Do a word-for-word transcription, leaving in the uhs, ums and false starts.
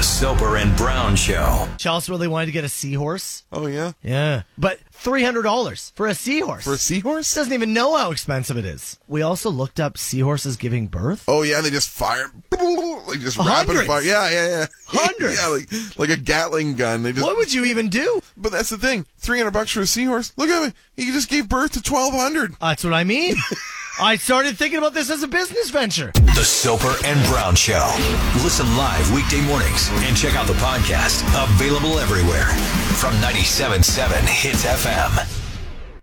Soper and Brown Show. Chelsea really wanted to get a seahorse. Oh, yeah? Yeah. But three hundred dollars for a seahorse. For a seahorse? Doesn't even know how expensive it is. We also looked up seahorses giving birth. Oh, yeah, they just fire. Like just rapid Hundreds. fire. Yeah, yeah, yeah. Hundreds. Yeah, like, like a Gatling gun. They just. What would you even do? But that's the thing. three hundred bucks for a seahorse. Look at me. He just gave birth to twelve hundred. That's what I mean. I started thinking about this as a business venture. The Soper and Brown Show. Listen live weekday mornings and check out the podcast. Available everywhere from ninety-seven point seven Hits F M.